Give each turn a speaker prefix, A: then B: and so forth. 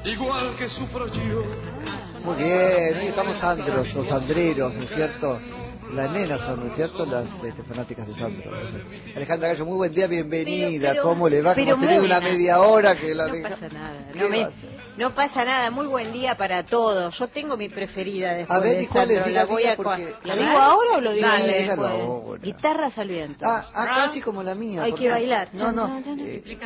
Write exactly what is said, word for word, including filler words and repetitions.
A: igual que sufro yo.
B: Muy bien, hoy estamos Sandros o Sandreros, ¿no es cierto? Las nenas son, ¿no es cierto? Las este, fanáticas de Sandro. Alejandra Gallo, muy buen día, bienvenida.
C: Pero, pero,
B: ¿Cómo le va? Hemos tenido una media hora que la
C: No
B: deja...
C: pasa nada,
B: ¿Qué
C: no, me,
B: va a hacer?
C: no pasa nada. Muy buen día para todos. Yo tengo mi preferida después
B: A ver,
C: de
B: ¿y cuál es?
C: Sandro.
B: Diga,
C: La voy
B: diga,
C: a
B: porque-
C: ¿La digo ahora o lo digo
B: Sí,
C: después?
B: dígalo ahora.
C: Guitarras al viento.
B: Ah, ah, casi como la mía.
C: Hay
B: porque-
C: que bailar.
B: No, no.
C: Chan, chan, chan.
B: eh,